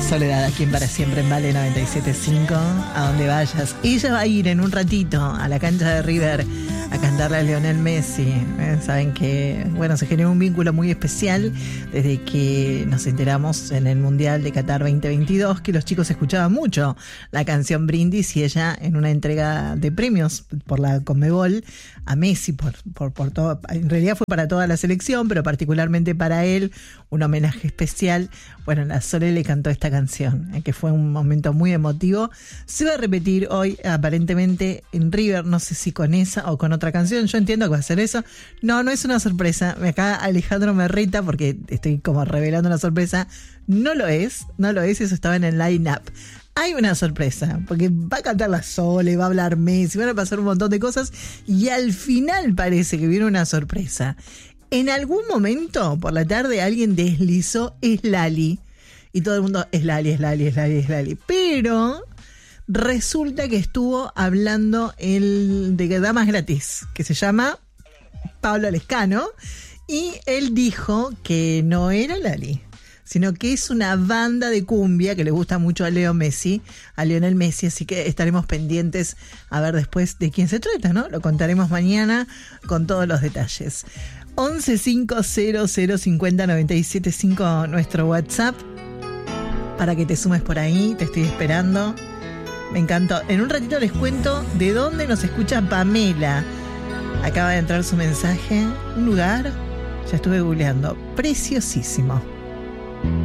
Soledad, aquí en Para Siempre en Vale 97.5, a donde vayas. Ella va a ir en un ratito a la cancha de River a cantarle a Lionel Messi. Saben que, bueno, se generó un vínculo muy especial desde que nos enteramos en el Mundial de Qatar 2022 que los chicos escuchaban mucho la canción Brindis, y ella en una entrega de premios por la Conmebol a Messi por todo, en realidad fue para toda la selección, pero particularmente para él, un homenaje especial. Bueno, la Sole le cantó esta canción, que fue un momento muy emotivo. Se va a repetir hoy aparentemente en River, no sé si con esa o con otra canción. Yo entiendo que va a ser eso. No es una sorpresa. Acá Alejandro me reta porque estoy como revelando una sorpresa. No lo es, eso estaba en el line-up. Hay una sorpresa, porque va a cantar la Sole, va a hablar Messi, van a pasar un montón de cosas, y al final parece que viene una sorpresa. En algún momento por la tarde alguien deslizó "es Lali", y todo el mundo es Lali. Pero resulta que estuvo hablando el de Damas Gratis, que se llama Pablo Lescano, y él dijo que no era Lali, sino que es una banda de cumbia que le gusta mucho a Lionel Messi, así que estaremos pendientes a ver después de quién se trata, ¿no? Lo contaremos mañana con todos los detalles. 1150050975 nuestro WhatsApp, para que te sumes por ahí, te estoy esperando. Me encantó. En un ratito les cuento de dónde nos escucha Pamela. Acaba de entrar su mensaje, un lugar, ya estuve googleando, preciosísimo.